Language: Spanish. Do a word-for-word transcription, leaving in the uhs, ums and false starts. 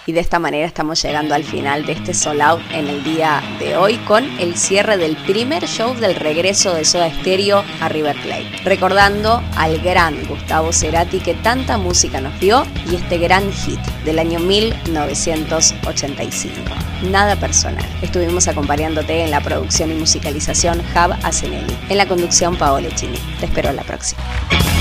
Y de esta manera estamos llegando al final de este Sold Out en el día de hoy, con el cierre del primer show del regreso de Soda Stereo a River Plate, recordando al gran Gustavo Cerati, que tanta música nos dio, y este gran hit del año mil novecientos ochenta y cinco, Nada Personal. Estuvimos acompañándote en la producción y musicalización Jab Asenelli, en la conducción Paolo Chini. Te espero la próxima.